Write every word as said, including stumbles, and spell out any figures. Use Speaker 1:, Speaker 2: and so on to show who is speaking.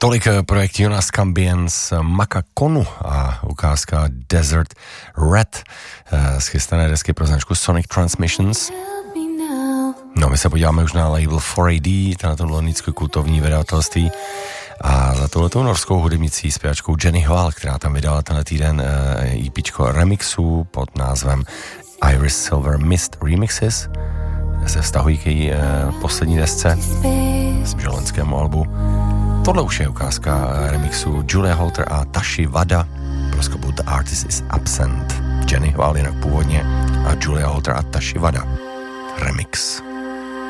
Speaker 1: Tolik projekt Jonas Cambian z Makakonu a ukázka Desert Red z chystané desky pro značku Sonic Transmissions. No, my se podíváme už na label four A D, na to londýnské kultovní vydavatelství a za touhletou norskou hudebnicí zpěvačkou Jenny Hval, která tam vydala tenhle týden EPčko remixů pod názvem Iris Silver Mist Remixes. Se vztahují k její poslední desce, myslím, že loňskému albu. Tohle už je ukázka remixu Julia Holter a Tashi Wada. Pro skopu The Artist is Absent. Jenny Hval jinak původně a Julia Holter a Tashi Wada. Remix.